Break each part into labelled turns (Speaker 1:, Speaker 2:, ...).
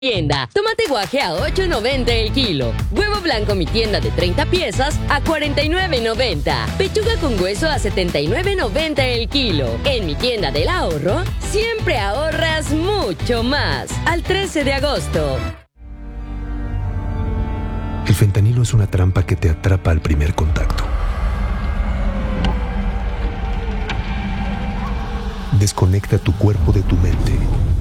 Speaker 1: Tienda, tomate guaje a $8.90 el kilo. Huevo blanco mi tienda de 30 piezas a $49.90. Pechuga con hueso a $79.90 el kilo. En mi tienda del ahorro, siempre ahorras mucho más. Al 13 de agosto.
Speaker 2: El fentanilo es una trampa que te atrapa al primer contacto. Desconecta tu cuerpo de tu mente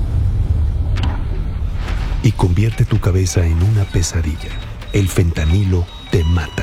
Speaker 2: y convierte tu cabeza en una pesadilla. El fentanilo te mata.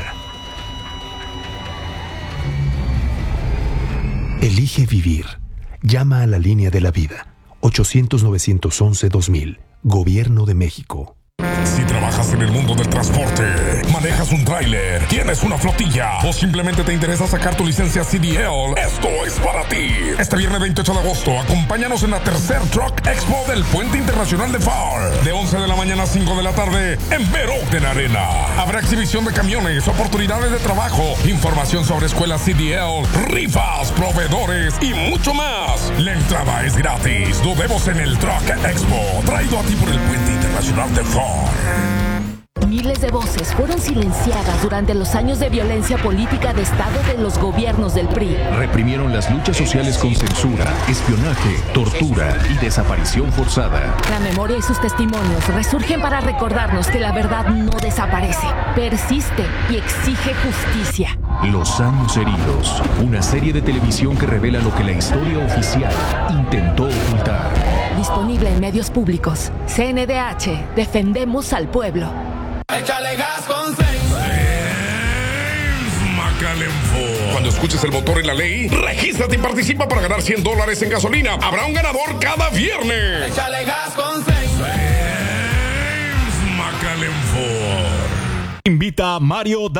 Speaker 2: Elige vivir. Llama a la línea de la vida. 800-911-2000. Gobierno de México.
Speaker 3: Si trabajas en el mundo del transporte, manejas un tráiler, tienes una flotilla o simplemente te interesa sacar tu licencia CDL, esto es para ti. Este viernes 28 de agosto, acompáñanos en la tercer Truck Expo del Puente Internacional de FAR. De 11 de la mañana a 5 de la tarde en Verón de la Arena. Habrá exhibición de camiones, oportunidades de trabajo, información sobre escuelas CDL, rifas, proveedores y mucho más. La entrada es gratis. Nos vemos en el Truck Expo, traído a ti por el Puente Internacional de FAR.
Speaker 4: Miles de voces fueron silenciadas durante los años de violencia política de Estado de los gobiernos del PRI.
Speaker 5: Reprimieron las luchas sociales con censura, espionaje, tortura y desaparición forzada.
Speaker 4: La memoria y sus testimonios resurgen para recordarnos que la verdad no desaparece, persiste y exige justicia.
Speaker 5: Los años heridos, una serie de televisión que revela lo que la historia oficial intentó ocultar.
Speaker 4: Disponible en medios públicos. CNDH, defendemos al pueblo.
Speaker 6: Échale gas con Sainz
Speaker 3: Macalenfo. Cuando escuches el motor en la ley, regístrate y participa para ganar $100 en gasolina. Habrá un ganador cada viernes.
Speaker 6: Échale gas con Sainz
Speaker 3: Macalenfo.
Speaker 7: Invita a Mario